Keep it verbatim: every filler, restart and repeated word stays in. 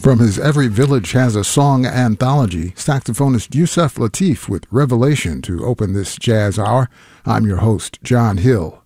From his Every Village Has a Song anthology, saxophonist Yusef Lateef with Revelation to open this jazz hour. I'm your host, John Hill.